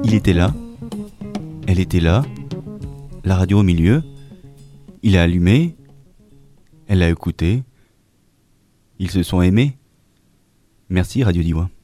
Il était là, elle était là, la radio au milieu, il a allumé, elle a écouté, ils se sont aimés. Merci Radio Diwa.